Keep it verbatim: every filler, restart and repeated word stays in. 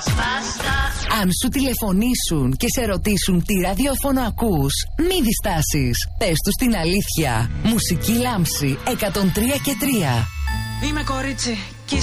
Αν σου τηλεφωνήσουν και σε ρωτήσουν τι ραδιόφωνο ακούς, μη διστάσεις. Πες τους την αλήθεια. Μουσική Λάμψη εκατόν τρία και τρία. Είμαι κορίτσι